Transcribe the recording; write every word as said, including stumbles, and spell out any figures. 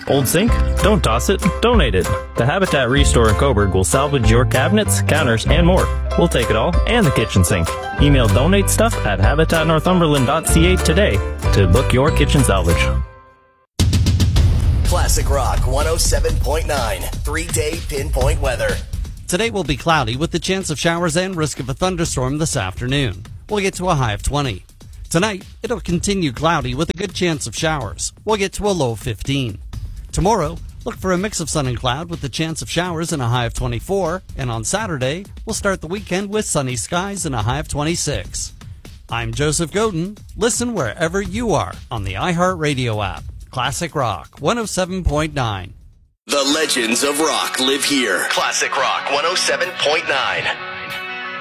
Old sink? Don't toss it, donate it. The Habitat Restore in Coburg will salvage your cabinets, counters, and more. We'll take it all and the kitchen sink. Email donate stuff at habitat northumberland dot c a today to book your kitchen salvage. Classic Rock one oh seven point nine, three-day pinpoint weather. Today will be cloudy with the chance of showers and risk of a thunderstorm this afternoon. We'll get to a high of twenty. Tonight, it'll continue cloudy with a good chance of showers. We'll get to a low of fifteen. Tomorrow, look for a mix of sun and cloud with the chance of showers and a high of twenty-four. And on Saturday, we'll start the weekend with sunny skies and a high of twenty-six. I'm Joseph Godin. Listen wherever you are on the iHeartRadio app. Classic Rock one oh seven point nine. The legends of rock live here. Classic Rock one oh seven point nine.